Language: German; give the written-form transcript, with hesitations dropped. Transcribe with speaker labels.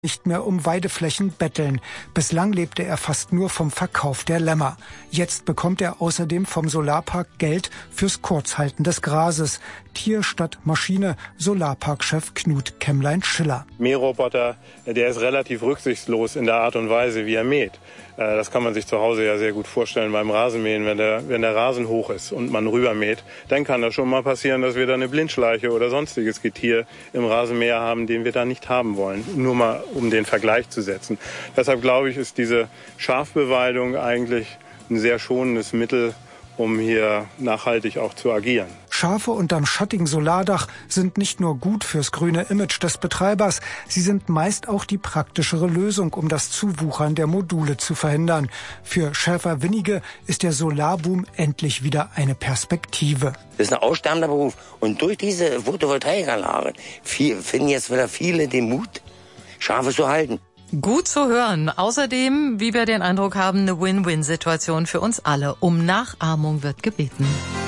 Speaker 1: nicht mehr um Weideflächen betteln. Bislang lebte er fast nur vom Verkauf der Lämmer. Jetzt bekommt er außerdem vom Solarpark Geld fürs Kurzhalten des Grases. Tier statt Maschine, Solarparkchef Knut Kämmlein-Schiller.
Speaker 2: Mähroboter, der ist relativ rücksichtslos in der Art und Weise, wie er mäht. Das kann man sich zu Hause ja sehr gut vorstellen beim Rasenmähen. Wenn der Rasen hoch ist und man rübermäht, dann kann das schon mal passieren, dass wir da eine Blindschleiche oder sonstiges Getier im Rasenmäher haben, den wir da nicht haben wollen. Nur mal, um den Vergleich zu setzen. Deshalb glaube ich, ist diese Schafbeweidung eigentlich ein sehr schonendes Mittel, um hier nachhaltig auch zu agieren.
Speaker 1: Schafe unterm schattigen Solardach sind nicht nur gut fürs grüne Image des Betreibers, sie sind meist auch die praktischere Lösung, um das Zuwuchern der Module zu verhindern. Für Schäfer-Winnige ist der Solarboom endlich wieder eine Perspektive.
Speaker 3: Das ist ein aussterbender Beruf. Und durch diese Photovoltaikanlagen finden jetzt wieder viele den Mut, Schafe zu halten.
Speaker 4: Gut zu hören. Außerdem, wie wir den Eindruck haben, eine Win-Win-Situation für uns alle. Um Nachahmung wird gebeten.